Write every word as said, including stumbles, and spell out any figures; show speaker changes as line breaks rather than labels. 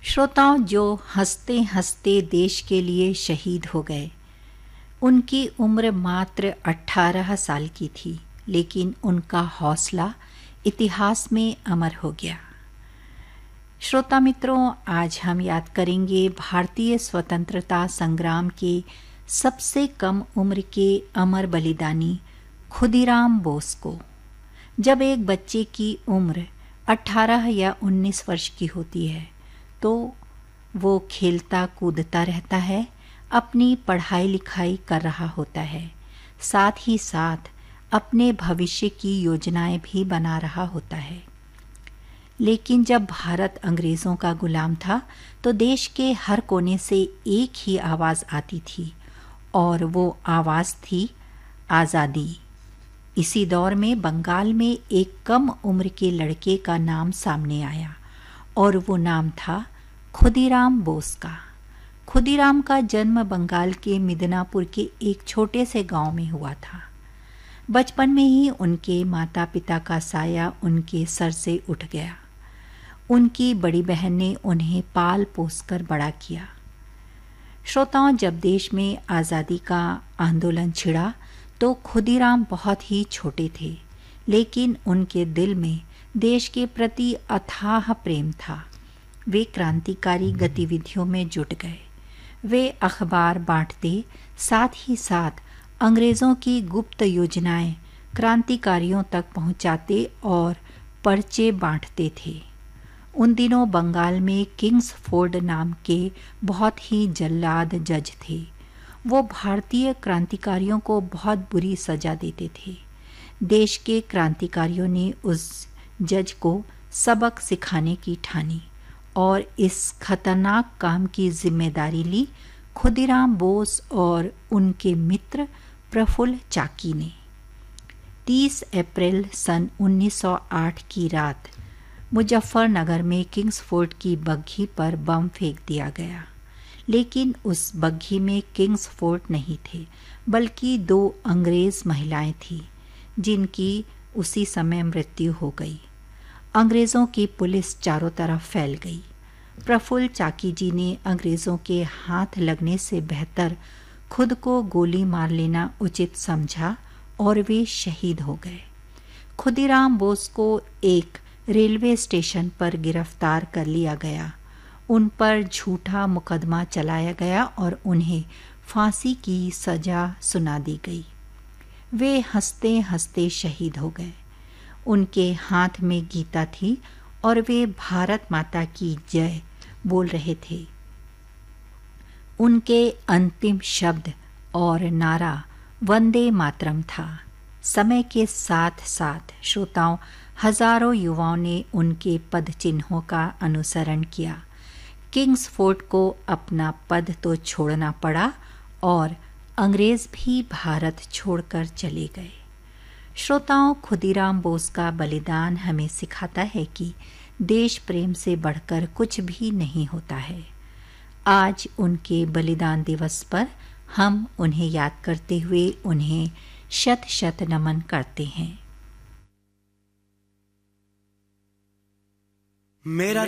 श्रोताओं, जो हंसते हंसते देश के लिए शहीद हो गए, उनकी उम्र मात्र अठारह साल की थी, लेकिन उनका हौसला इतिहास में अमर हो गया। श्रोता मित्रों, आज हम याद करेंगे भारतीय स्वतंत्रता संग्राम के सबसे कम उम्र के अमर बलिदानी खुदीराम बोस को। जब एक बच्चे की उम्र अठारह या उन्नीस वर्ष की होती है तो वो खेलता कूदता रहता है, अपनी पढ़ाई लिखाई कर रहा होता है, साथ ही साथ अपने भविष्य की योजनाएं भी बना रहा होता है। लेकिन जब भारत अंग्रेज़ों का गुलाम था तो देश के हर कोने से एक ही आवाज़ आती थी, और वो आवाज़ थी आज़ादी। इसी दौर में बंगाल में एक कम उम्र के लड़के का नाम सामने आया, और वो नाम था खुदीराम बोस का। खुदीराम का जन्म बंगाल के मिदनापुर के एक छोटे से गांव में हुआ था। बचपन में ही उनके माता पिता का साया उनके सर से उठ गया। उनकी बड़ी बहन ने उन्हें पाल पोस कर बड़ा किया। श्रोताओं, जब देश में आज़ादी का आंदोलन छिड़ा तो खुदीराम बहुत ही छोटे थे, लेकिन उनके दिल में देश के प्रति अथाह प्रेम था। वे क्रांतिकारी गतिविधियों में जुट गए। वे अखबार बांटते, साथ ही साथ अंग्रेज़ों की गुप्त योजनाएं क्रांतिकारियों तक पहुंचाते और पर्चे बांटते थे। उन दिनों बंगाल में किंग्सफोर्ड नाम के बहुत ही जल्लाद जज थे। वो भारतीय क्रांतिकारियों को बहुत बुरी सजा देते थे। देश के क्रांतिकारियों ने उस जज को सबक सिखाने की ठानी और इस खतरनाक काम की जिम्मेदारी ली खुदीराम बोस और उनके मित्र प्रफुल्ल चाकी ने। तीस अप्रैल सन उन्नीस सौ आठ की रात मुजफ्फरनगर में किंग्सफोर्ड की बग्घी पर बम फेंक दिया गया, लेकिन उस बग्घी में किंग्सफोर्ड नहीं थे, बल्कि दो अंग्रेज महिलाएं थीं, जिनकी उसी समय मृत्यु हो गई। अंग्रेज़ों की पुलिस चारों तरफ फैल गई। प्रफुल्ल चाकी जी ने अंग्रेज़ों के हाथ लगने से बेहतर खुद को गोली मार लेना उचित समझा और वे शहीद हो गए। खुदीराम बोस को एक रेलवे स्टेशन पर गिरफ्तार कर लिया गया। उन पर झूठा मुकदमा चलाया गया और उन्हें फांसी की सजा सुना दी गई। वे हंसते हंसते शहीद हो गए। उनके हाथ में गीता थी और वे भारत माता की जय बोल रहे थे। उनके अंतिम शब्द और नारा वंदे मातरम था। समय के साथ साथ श्रोताओं, हजारों युवाओं ने उनके पद चिन्हों का अनुसरण किया। किंग्सफोर्ड को अपना पद तो छोड़ना पड़ा और अंग्रेज भी भारत छोड़कर चले गए। श्रोताओं, खुदीराम बोस का बलिदान हमें सिखाता है कि देश प्रेम से बढ़कर कुछ भी नहीं होता है। आज उनके बलिदान दिवस पर हम उन्हें याद करते हुए उन्हें शत शत नमन करते हैं।
मेरा